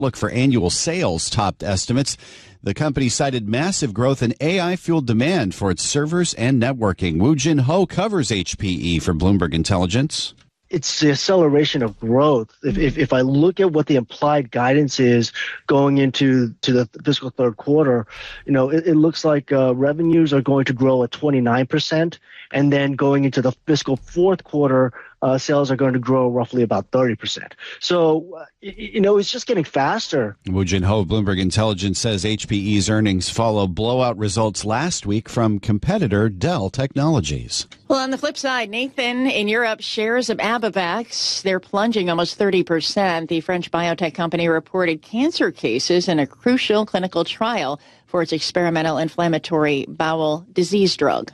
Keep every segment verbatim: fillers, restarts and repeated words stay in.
Look for annual sales topped estimates. The company cited massive growth in A I-fueled demand for its servers and networking. Woo Jin Ho covers H P E for Bloomberg Intelligence. It's the acceleration of growth. If, if if I look at what the implied guidance is going into to the fiscal third quarter, you know, it, it looks like uh, revenues are going to grow at twenty-nine percent, and then going into the fiscal fourth quarter, uh, sales are going to grow roughly about thirty percent. So, uh, you know, it's just getting faster. Woo Jin Ho of Bloomberg Intelligence says H P E's earnings follow blowout results last week from competitor Dell Technologies. Well, on the flip side, Nathan, in Europe, shares of Abivax, they're plunging almost thirty percent. The French biotech company reported cancer cases in a crucial clinical trial for its experimental inflammatory bowel disease drug.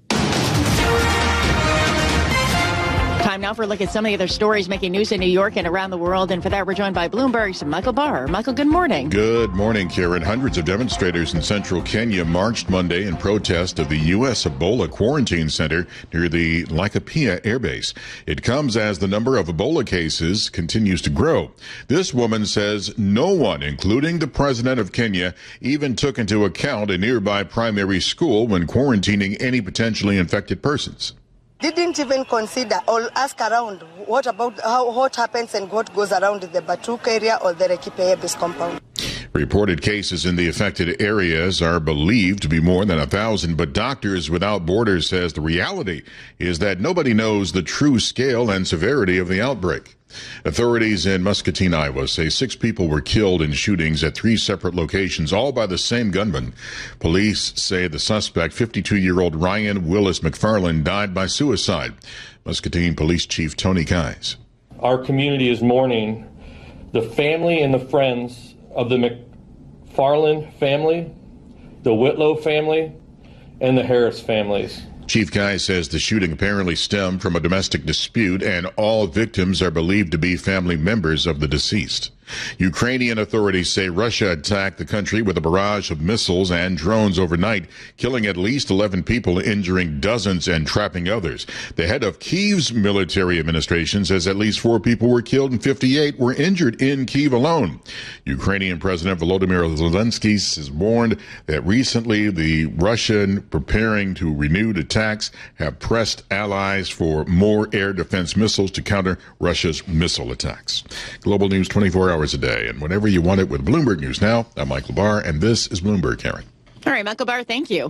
Time now for a look at some of the other stories making news in New York and around the world. And for that, we're joined by Bloomberg's Michael Barr. Michael, good morning. Good morning, Karen. Hundreds of demonstrators in central Kenya marched Monday in protest of the U S Ebola quarantine center near the Laikipia Air Base. It comes as the number of Ebola cases continues to grow. This woman says no one, including the president of Kenya, even took into account a nearby primary school when quarantining any potentially infected persons. Didn't even consider or ask around what about how what happens and what goes around the Batuk area or the Laikipia compound. Reported cases in the affected areas are believed to be more than a thousand, but Doctors Without Borders says the reality is that nobody knows the true scale and severity of the outbreak. Authorities in Muscatine, Iowa say six people were killed in shootings at three separate locations, all by the same gunman. Police say the suspect, fifty-two-year-old Ryan Willis McFarland, died by suicide. Muscatine Police Chief Tony Keyes. Our community is mourning the family and the friends of the McFarland family, the Whitlow family, and the Harris families. Chief Guy says the shooting apparently stemmed from a domestic dispute, and all victims are believed to be family members of the deceased. Ukrainian authorities say Russia attacked the country with a barrage of missiles and drones overnight, killing at least eleven people, injuring dozens and trapping others. The head of Kyiv's military administration says at least four people were killed and fifty-eight were injured in Kyiv alone. Ukrainian President Volodymyr Zelensky has warned that recently the Russian preparing to renewed attacks have pressed allies for more air defense missiles to counter Russia's missile attacks. Global News twenty-four hours a day, and whenever you want it with Bloomberg News Now. I'm Michael Barr, and this is Bloomberg, Karen. All right, Michael Barr, thank you.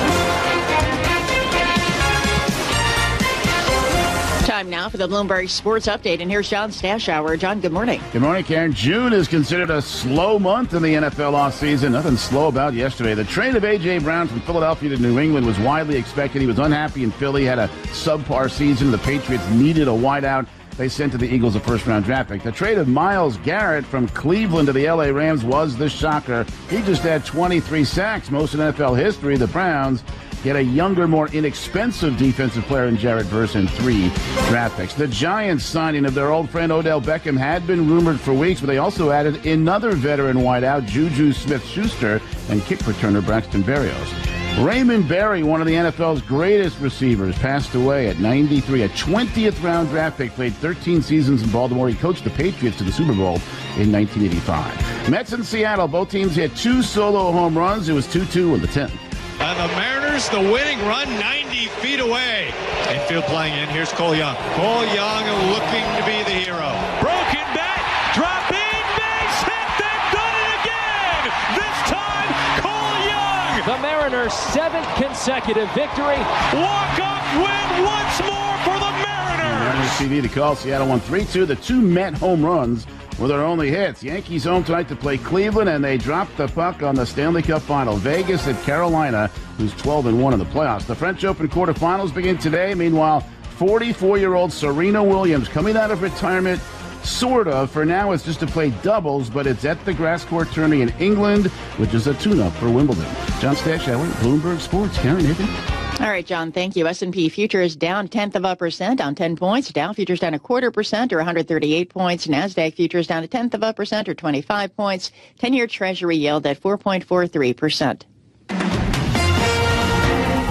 Time now for the Bloomberg Sports Update, and here's John Stashower. John, good morning. Good morning, Karen. June is considered a slow month in the N F L offseason. Nothing slow about yesterday. The trade of A J. Brown from Philadelphia to New England was widely expected. He was unhappy in Philly, had a subpar season. The Patriots needed a wideout. They sent to the Eagles a first-round draft pick. The trade of Myles Garrett from Cleveland to the L A Rams was the shocker. He just had twenty-three sacks, most in N F L history. The Browns get a younger, more inexpensive defensive player in Jared Verse and three draft picks. The Giants' signing of their old friend Odell Beckham had been rumored for weeks, but they also added another veteran wideout, Juju Smith-Schuster, and kick returner Braxton Berrios. Raymond Berry, one of the N F L's greatest receivers, passed away at ninety-three. A twentieth round draft pick, played thirteen seasons in Baltimore. He coached the Patriots to the Super Bowl in nineteen eighty-five. Mets and Seattle, both teams hit two solo home runs. It was two two in the tenth. And the Mariners, the winning run ninety feet away. Infield playing in. Here's Cole Young. Cole Young looking to be the hero. Broken bat, dropping, base hit. They've done it again. This time, Cole Young. The Mariners' seventh consecutive victory. Walk-off win once more for the Mariners. Mariners T V, the call. Seattle won three two. The two Met home runs were their only hits. Yankees home tonight to play Cleveland, and they dropped the puck on the Stanley Cup final. Vegas at Carolina, who's twelve and one in the playoffs. The French Open quarterfinals begin today. Meanwhile, forty-four-year-old Serena Williams coming out of retirement, sort of. For now, it's just to play doubles, but it's at the grass court tourney in England, which is a tune-up for Wimbledon. John Stashower, Bloomberg Sports. Karen, anything? All right, John, thank you. S and P futures down tenth of a percent, down ten points. Dow futures down a quarter percent, or one hundred thirty-eight points. NASDAQ futures down a tenth of a percent, or twenty-five points. ten-year Treasury yield at four point four three percent.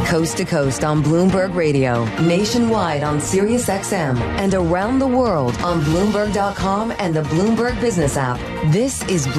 Coast to coast on Bloomberg Radio, nationwide on Sirius X M, and around the world on Bloomberg dot com and the Bloomberg Business app. This is